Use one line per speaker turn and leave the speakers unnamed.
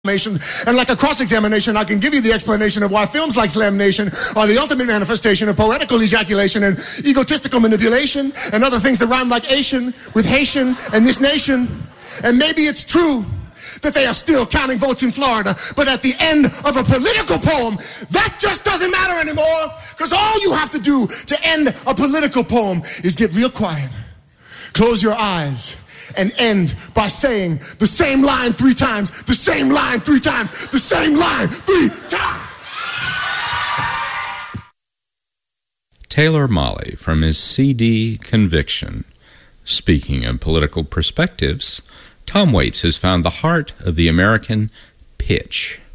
And like a cross-examination, I can give you the explanation of why films like Slam Nation are the ultimate manifestation of poetical ejaculation and egotistical manipulation and other things that rhyme like Asian with Haitian and this nation. And maybe it's true that they are still counting votes in Florida, but at the end of a political poem, that just doesn't matter anymore, because all you have to do to end a political poem is get real quiet, close your eyes, and end by saying the same line 3 times, the same line 3 times, the same line 3 times.
Taylor Mali from his CD Conviction. Speaking of political perspectives, Tom Waits has found the heart of the American pitch.